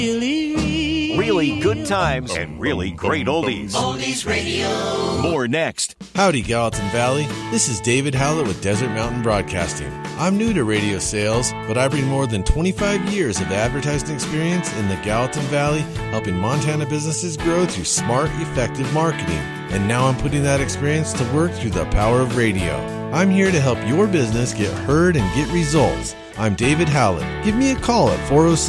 Really good times and really great oldies. Oldies Radio. More next. Howdy, Gallatin Valley. This is David Howlett with Desert Mountain Broadcasting. I'm new to radio sales, but I bring more than 25 years of advertising experience in the Gallatin Valley, helping Montana businesses grow through smart, effective marketing. And now I'm putting that experience to work through the power of radio. I'm here to help your business get heard and get results. I'm David Howlett. Give me a call at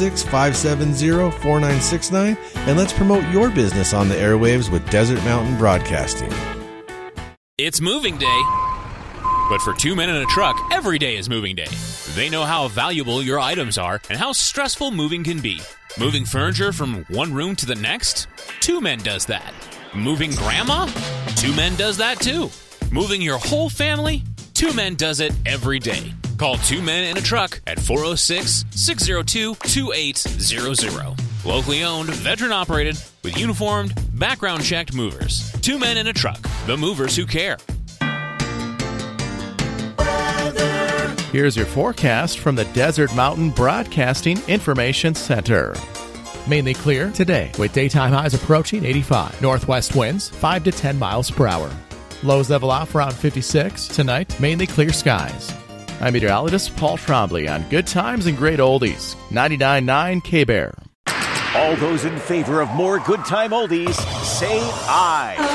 406-570-4969 and let's promote your business on the airwaves with Desert Mountain Broadcasting. It's moving day. But for two men in a truck, every day is moving day. They know how valuable your items are and how stressful moving can be. Moving furniture from one room to the next? Two men does that. Moving grandma? Two men does that too. Moving your whole family? Two men does it every day. Call Two Men in a Truck at 406-602-2800. Locally owned, veteran-operated, with uniformed, background-checked movers. Two Men in a Truck, the movers who care. Here's your forecast from the Desert Mountain Broadcasting Information Center. Mainly clear today, with daytime highs approaching 85. Northwest winds 5 to 10 miles per hour. Lows level off around 56. Tonight, mainly clear skies. I'm meteorologist Paul Trombley on Good Times and Great Oldies, 99.9 K-Bear. All those in favor of more good time oldies, say aye.